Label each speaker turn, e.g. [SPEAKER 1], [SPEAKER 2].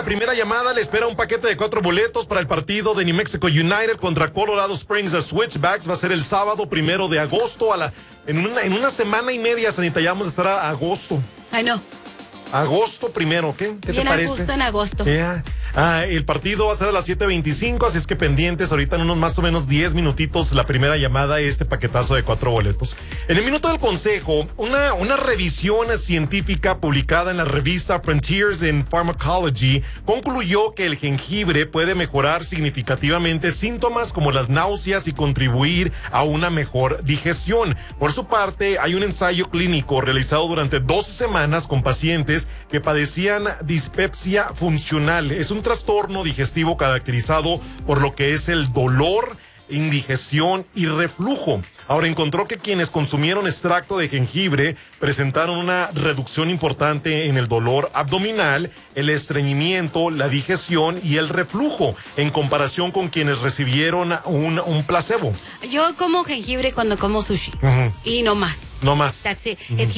[SPEAKER 1] primera llamada le espera un paquete de 4 boletos para el partido de New Mexico United contra Colorado Springs de Switchbacks. Va a ser el sábado 1 de agosto. En una semana y media, Sanita, ya vamos a estar a agosto.
[SPEAKER 2] Ay, no.
[SPEAKER 1] Agosto 1, ¿qué? ¿Qué te parece?
[SPEAKER 2] Justo en agosto.
[SPEAKER 1] El partido va a ser a las 7:25, así es que pendientes ahorita en unos más o menos 10 minutitos la primera llamada, este paquetazo de 4 boletos. En el minuto del consejo, una revisión científica publicada en la revista Frontiers in Pharmacology concluyó que el jengibre puede mejorar significativamente síntomas como las náuseas y contribuir a una mejor digestión. Por su parte, hay un ensayo clínico realizado durante 12 semanas con pacientes que padecían dispepsia funcional. Es un trastorno digestivo caracterizado por lo que es el dolor, indigestión y reflujo. Ahora encontró que quienes consumieron extracto de jengibre presentaron una reducción importante en el dolor abdominal, el estreñimiento, la digestión y el reflujo en comparación con quienes recibieron un placebo.
[SPEAKER 2] Yo como jengibre cuando como sushi. Y no más.
[SPEAKER 1] No más.
[SPEAKER 2] O sea, sí, es